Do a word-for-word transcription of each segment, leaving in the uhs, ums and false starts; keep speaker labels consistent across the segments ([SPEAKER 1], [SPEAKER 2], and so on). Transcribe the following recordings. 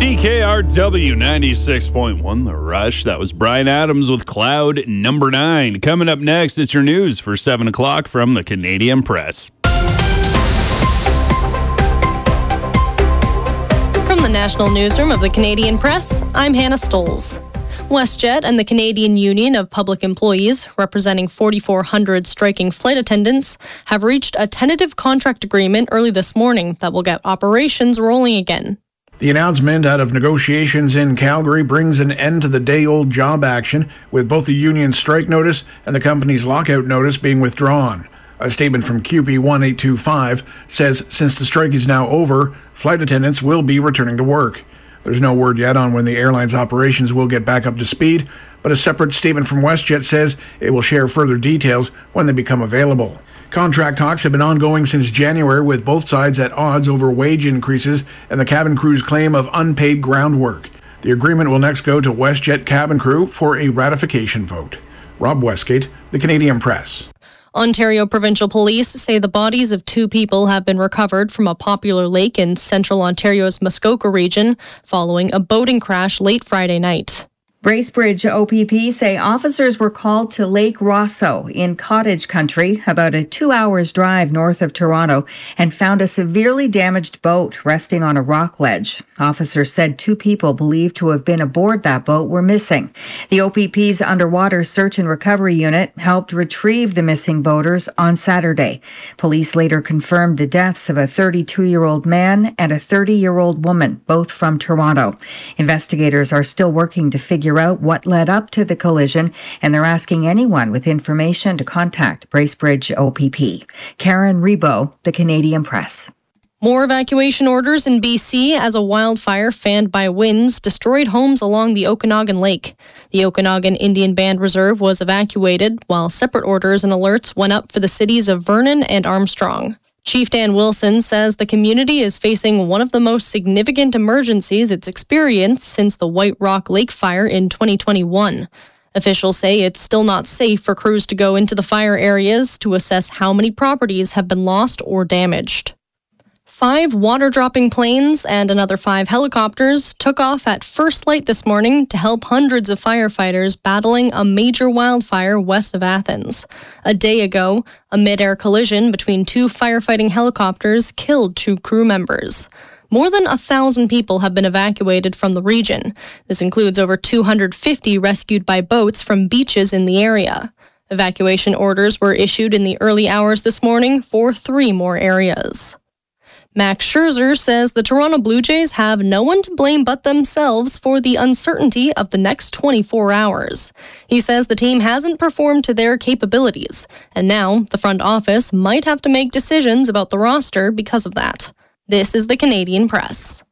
[SPEAKER 1] C K R W ninety-six point one, The Rush. That was Brian Adams with Cloud Number nine. Coming up next, it's your news for seven o'clock from the Canadian Press.
[SPEAKER 2] From the National Newsroom of the Canadian Press, I'm Hannah Stoles. WestJet and the Canadian Union of Public Employees, representing four thousand four hundred striking flight attendants, have reached a tentative contract agreement early this morning that will get operations rolling again.
[SPEAKER 3] The announcement out of negotiations in Calgary brings an end to the day-old job action, with both the union's strike notice and the company's lockout notice being withdrawn. A statement from Q P one eight two five says since the strike is now over, flight attendants will be returning to work. There's no word yet on when the airline's operations will get back up to speed, but a separate statement from WestJet says it will share further details when they become available. Contract talks have been ongoing since January, with both sides at odds over wage increases and the cabin crew's claim of unpaid ground work. The agreement will next go to WestJet cabin crew for a ratification vote. Rob Westgate, the Canadian Press.
[SPEAKER 2] Ontario Provincial Police say the bodies of two people have been recovered from a popular lake in central Ontario's Muskoka region following a boating crash late Friday night.
[SPEAKER 4] Bracebridge O P P say officers were called to Lake Rosso in Cottage Country, about a two hours drive north of Toronto, and found a severely damaged boat resting on a rock ledge. Officers said two people believed to have been aboard that boat were missing. The O P P's underwater search and recovery unit helped retrieve the missing boaters on Saturday. Police later confirmed the deaths of a thirty-two-year-old man and a thirty-year-old woman, both from Toronto. Investigators are still working to figure out what led up to the collision, and they're asking anyone with information to contact Bracebridge O P P. Karen Rebo, the Canadian Press.
[SPEAKER 2] More evacuation orders in B C as a wildfire fanned by winds destroyed homes along the Okanagan Lake. The Okanagan Indian Band Reserve was evacuated, while separate orders and alerts went up for the cities of Vernon and Armstrong. Chief Dan Wilson says the community is facing one of the most significant emergencies it's experienced since the White Rock Lake fire in twenty twenty-one. Officials say it's still not safe for crews to go into the fire areas to assess how many properties have been lost or damaged. Five water-dropping planes and another five helicopters took off at first light this morning to help hundreds of firefighters battling a major wildfire west of Athens. A day ago, a mid-air collision between two firefighting helicopters killed two crew members. More than a thousand people have been evacuated from the region. This includes over two hundred fifty rescued by boats from beaches in the area. Evacuation orders were issued in the early hours this morning for three more areas. Max Scherzer says the Toronto Blue Jays have no one to blame but themselves for the uncertainty of the next twenty-four hours. He says the team hasn't performed to their capabilities, and now the front office might have to make decisions about the roster because of that. This is the Canadian Press.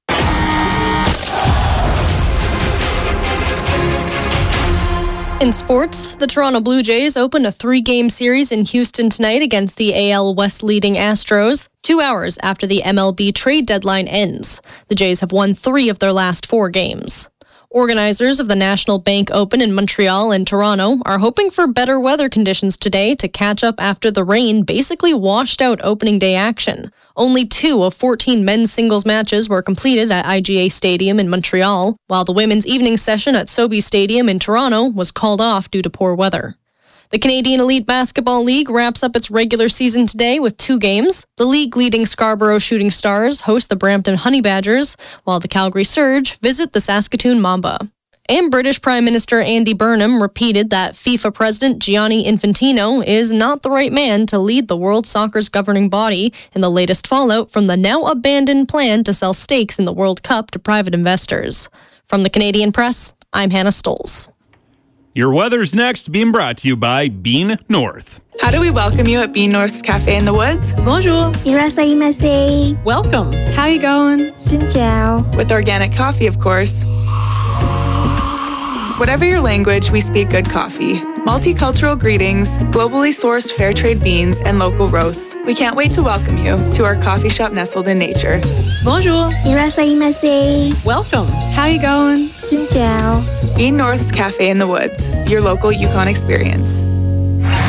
[SPEAKER 2] In sports, the Toronto Blue Jays open a three-game series in Houston tonight against the A L West leading Astros, two hours after the M L B trade deadline ends. The Jays have won three of their last four games. Organizers of the National Bank Open in Montreal and Toronto are hoping for better weather conditions today to catch up after the rain basically washed out opening day action. Only two of fourteen men's singles matches were completed at I G A Stadium in Montreal, while the women's evening session at Sobeys Stadium in Toronto was called off due to poor weather. The Canadian Elite Basketball League wraps up its regular season today with two games. The league-leading Scarborough Shooting Stars host the Brampton Honey Badgers, while the Calgary Surge visit the Saskatoon Mamba. And British Prime Minister Andy Burnham repeated that FIFA President Gianni Infantino is not the right man to lead the World Soccer's governing body in the latest fallout from the now-abandoned plan to sell stakes in the World Cup to private investors. From the Canadian Press, I'm Hannah Stoles.
[SPEAKER 1] Your weather's next, being brought to you by Bean North.
[SPEAKER 5] How do we welcome you at Bean North's Cafe in the Woods?
[SPEAKER 6] Bonjour. Irasaimasu.
[SPEAKER 7] Welcome. How you going?
[SPEAKER 6] Xin chào.
[SPEAKER 5] With organic coffee, of course. Whatever your language, we speak good coffee. Multicultural greetings, globally sourced fair trade beans, and local roasts. We can't wait to welcome you to our coffee shop nestled in nature.
[SPEAKER 7] Bonjour.
[SPEAKER 6] Irasaimasu.
[SPEAKER 7] Welcome. How you going?
[SPEAKER 6] Xin chào.
[SPEAKER 5] Bean North's Cafe in the Woods, your local Yukon experience.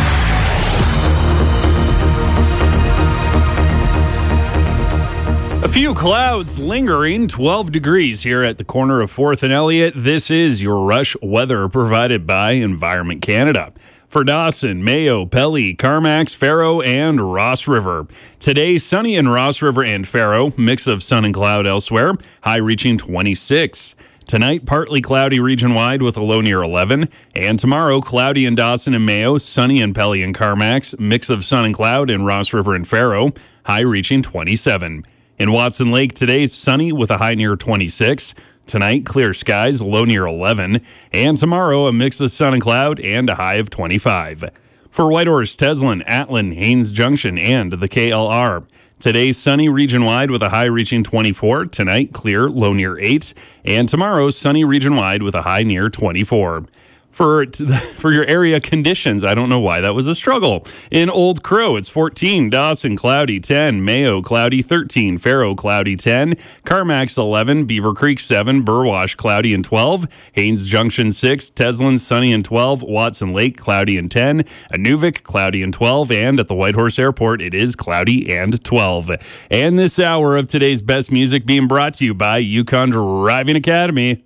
[SPEAKER 1] A few clouds lingering, twelve degrees here at the corner of fourth and Elliott. This is your Rush weather provided by Environment Canada. For Dawson, Mayo, Pelly, Carmax, Faro, and Ross River. Today, sunny in Ross River and Faro, mix of sun and cloud elsewhere, high reaching twenty-six. Tonight, partly cloudy region-wide with a low near eleven. And tomorrow, cloudy in Dawson and Mayo, sunny in Pelly and Carmax, mix of sun and cloud in Ross River and Faro, high reaching twenty-seven. In Watson Lake today, sunny with a high near twenty-six. Tonight, clear skies, low near eleven. And tomorrow, a mix of sun and cloud and a high of twenty-five. For Whitehorse, Teslin, Atlin, Haines Junction, and the K L R. Today, sunny region-wide with a high reaching twenty-four. Tonight, clear, low near eight. And tomorrow, sunny region-wide with a high near twenty-four. For for your area conditions, I don't know why that was a struggle. In Old Crow, it's fourteen. Dawson, cloudy, ten. Mayo, cloudy, thirteen. Faro, cloudy, ten. Carmax, eleven. Beaver Creek, seven. Burwash, cloudy, and twelve. Haines Junction, six. Teslin, sunny, and twelve. Watson Lake, cloudy, and ten. Inuvik, cloudy, and twelve. And at the Whitehorse Airport, it is cloudy and twelve. And this hour of today's best music being brought to you by Yukon Driving Academy.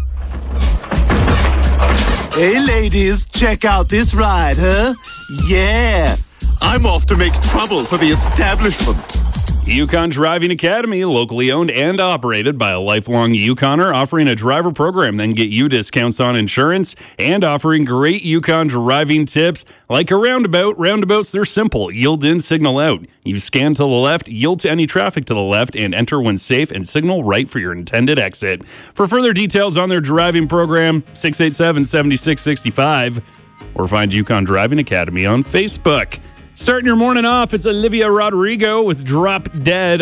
[SPEAKER 8] Hey, ladies, check out this ride, huh? Yeah, I'm off to make trouble for the establishment.
[SPEAKER 1] Yukon Driving Academy, locally owned and operated by a lifelong Yukoner, offering a driver program that can get you discounts on insurance and offering great Yukon driving tips like a roundabout. Roundabouts, they're simple. Yield in, signal out. You scan to the left, yield to any traffic to the left, and enter when safe and signal right for your intended exit. For further details on their driving program, six eight seven, seven six six five or find Yukon Driving Academy on Facebook. Starting your morning off, it's Olivia Rodrigo with Drop Dead.